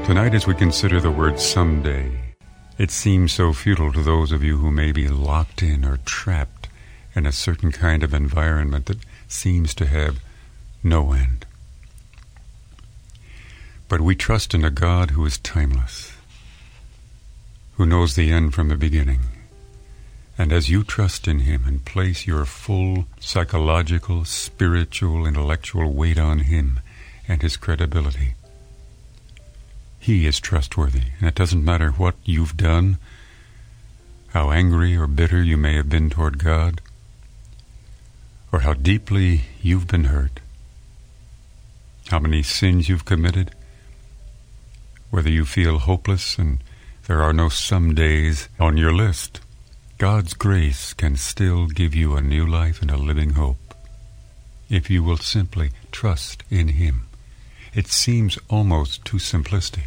Tonight, as we consider the word someday, it seems so futile to those of you who may be locked in or trapped in a certain kind of environment that seems to have no end. But we trust in a God who is timeless, who knows the end from the beginning. And as you trust in Him and place your full psychological, spiritual, intellectual weight on Him and His credibility, He is trustworthy. And it doesn't matter what you've done, how angry or bitter you may have been toward God, or how deeply you've been hurt, how many sins you've committed, whether you feel hopeless and there are no some days on your list, God's grace can still give you a new life and a living hope if you will simply trust in Him. It seems almost too simplistic,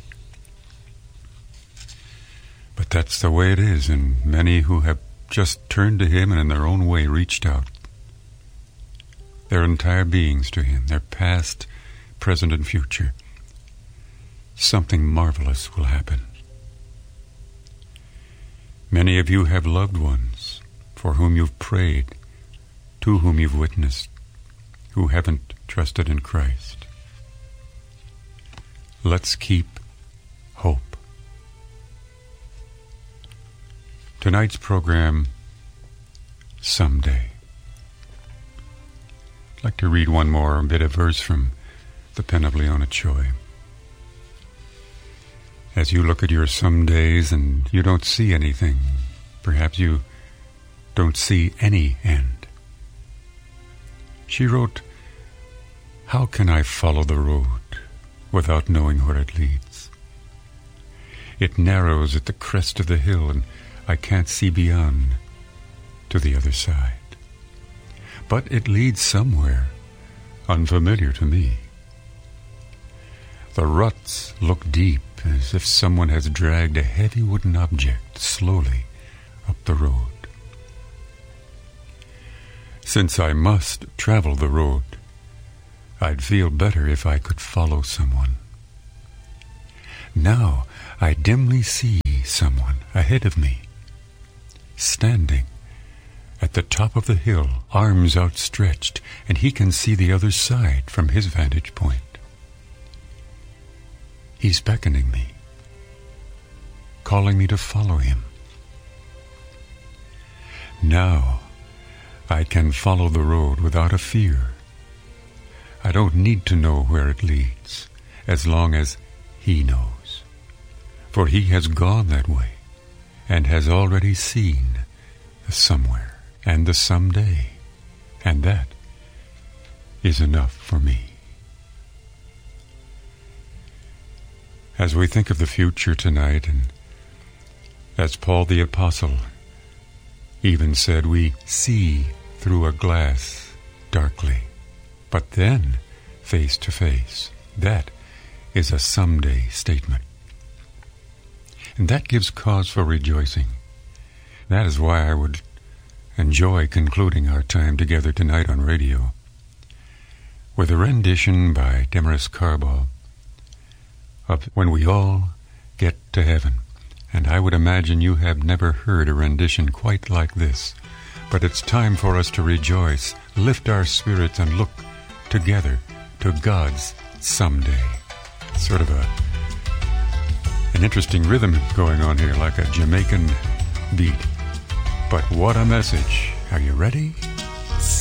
but that's the way it is, and many who have just turned to Him and in their own way reached out their entire beings to Him, their past, present, and future, something marvelous will happen. Many of you have loved ones for whom you've prayed, to whom you've witnessed, who haven't trusted in Christ. Let's keep hope. Tonight's program, Someday. I'd like to read one more bit of verse from the pen of Leona Choi. As you look at your some days and you don't see anything, perhaps you don't see any end. She wrote, "How can I follow the road without knowing where it leads? It narrows at the crest of the hill and I can't see beyond to the other side. But it leads somewhere unfamiliar to me. The ruts look deep, as if someone has dragged a heavy wooden object slowly up the road. Since I must travel the road, I'd feel better if I could follow someone. Now I dimly see someone ahead of me, standing at the top of the hill, arms outstretched, and he can see the other side from his vantage point. He's beckoning me, calling me to follow him. Now I can follow the road without a fear. I don't need to know where it leads, as long as he knows. For he has gone that way, and has already seen the somewhere and the someday, and that is enough for me." As we think of the future tonight, and as Paul the Apostle even said, we see through a glass darkly, but then face to face. That is a someday statement. And that gives cause for rejoicing. That is why I would enjoy concluding our time together tonight on radio with a rendition by Demaris Carball of "When We All Get to Heaven." And I would imagine you have never heard a rendition quite like this. But it's time for us to rejoice, lift our spirits, and look together to God's someday. Sort of an interesting rhythm going on here, like a Jamaican beat. But what a message. Are you ready?